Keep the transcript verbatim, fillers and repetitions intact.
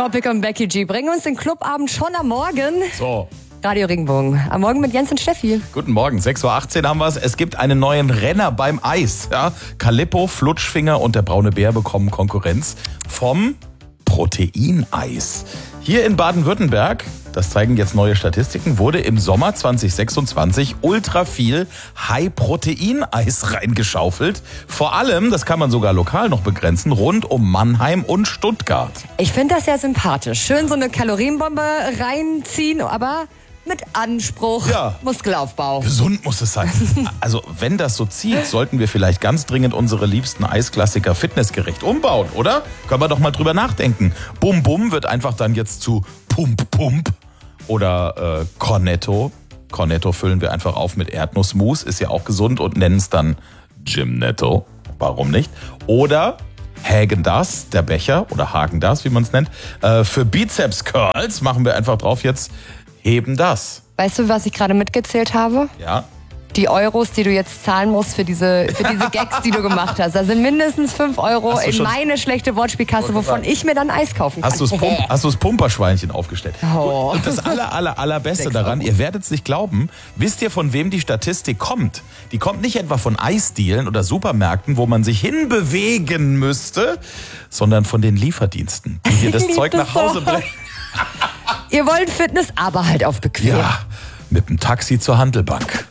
Topic und Becky G bringen uns den Clubabend schon am Morgen. So. Radio Regenbogen. Am Morgen mit Jens und Steffi. Guten Morgen, sechs Uhr achtzehn haben wir es. Es gibt einen neuen Renner beim Eis. Ja? Calippo, Flutschfinger und der braune Bär bekommen Konkurrenz vom Proteineis. Hier in Baden-Württemberg, das zeigen jetzt neue Statistiken, wurde im Sommer zwanzig sechsundzwanzig ultra viel High-Protein-Eis reingeschaufelt. Vor allem, das kann man sogar lokal noch begrenzen, rund um Mannheim und Stuttgart. Ich finde das ja sympathisch. Schön so eine Kalorienbombe reinziehen, aber mit Anspruch. Ja. Muskelaufbau. Gesund muss es sein. Also wenn das so zieht, sollten wir vielleicht ganz dringend unsere liebsten Eisklassiker fitnessgerecht umbauen, oder? Können wir doch mal drüber nachdenken. Bum Bum wird einfach dann jetzt zu Pump Pump oder äh, Cornetto. Cornetto füllen wir einfach auf mit Erdnussmus, ist ja auch gesund, und nennen es dann Gymnetto. Warum nicht? Oder Häagen-Dazs, der Becher, oder Hagen-Dazs, wie man es nennt. Äh, für Bizeps-Curls machen wir einfach drauf jetzt Heben das. Weißt du, was ich gerade mitgezählt habe? Ja. Die Euros, die du jetzt zahlen musst für diese, für diese Gags, die du gemacht hast. Da sind mindestens fünf Euro in schon- meine schlechte Wortspielkasse, wovon ich mir dann Eis kaufen kann. Hast du das Pump, hast du das Pumperschweinchen aufgestellt? Oh. Und das aller, aller, allerbeste Sechs daran, Euro. ihr werdet es nicht glauben, wisst ihr, von wem die Statistik kommt? Die kommt nicht etwa von Eisdielen oder Supermärkten, wo man sich hinbewegen müsste, sondern von den Lieferdiensten, die dir das Ich lieb Zeug das nach Hause so. bringen. Ihr wollt Fitness, aber halt auf bequem. Ja, mit dem Taxi zur Handelbank.